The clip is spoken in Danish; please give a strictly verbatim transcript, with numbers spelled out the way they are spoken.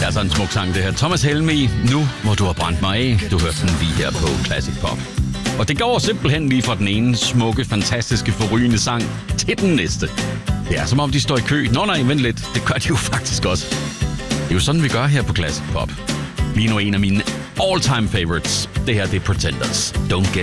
er altså en smuk sang, det her. Thomas Helmig, Nu må du have brændt mig af. Du hørte den lige her på Classic Pop. Og det går simpelthen lige fra den ene smukke, fantastiske, forrygende sang til den næste. Det er som om, de står i kø. Nå nej, vent lidt. Det gør de jo faktisk også. Det er jo sådan, vi gør her på Classic Pop. Lige nu en af mine all-time favorites. Det her, det er Pretenders. Don't get